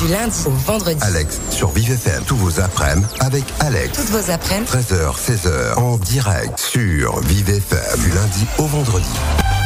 Du lundi au vendredi. Alex sur Vive FM. Tous vos après-midi avec Alex. Toutes vos après-midi. 13h, 16h en direct sur Vive FM. Du lundi au vendredi.